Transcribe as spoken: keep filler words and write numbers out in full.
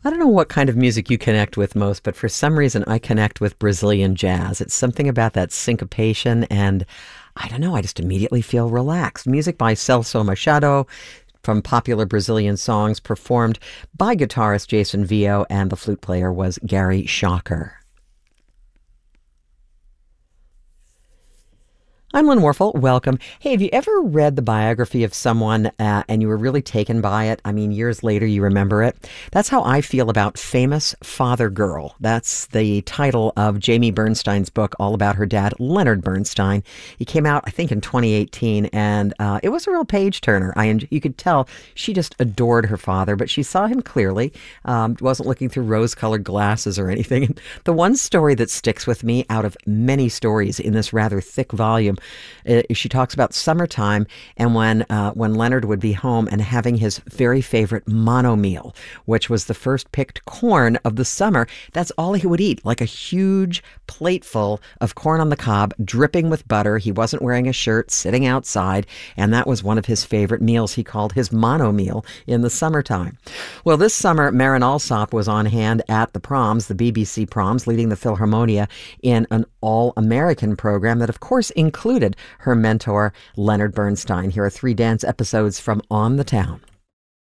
I don't know what kind of music you connect with most, but for some reason I connect with Brazilian jazz. It's something about that syncopation, and I don't know, I just immediately feel relaxed. Music by Celso Machado from popular Brazilian songs performed by guitarist Jason Vio, and the flute player was Gary Shocker. I'm Lynn Warfel. Welcome. Hey, have you ever read the biography of someone uh, and you were really taken by it? I mean, years later, you remember it. That's how I feel about Famous Father Girl. That's the title of Jamie Bernstein's book, all about her dad, Leonard Bernstein. He came out, I think, in twenty eighteen, and uh, it was a real page-turner. I, you could tell she just adored her father, but she saw him clearly, um, wasn't looking through rose-colored glasses or anything. And the one story that sticks with me out of many stories in this rather thick volume, Uh, she talks about summertime and when uh, when Leonard would be home and having his very favorite mono meal, which was the first picked corn of the summer. That's all he would eat, like a huge plateful of corn on the cob, dripping with butter. He wasn't wearing a shirt, sitting outside, and that was one of his favorite meals. He called his mono meal in the summertime. Well, this summer, Marin Alsop was on hand at the proms, the B B C proms, leading the Philharmonia in an all-American program that, of course, included her mentor, Leonard Bernstein. Here are three dance episodes from On the Town.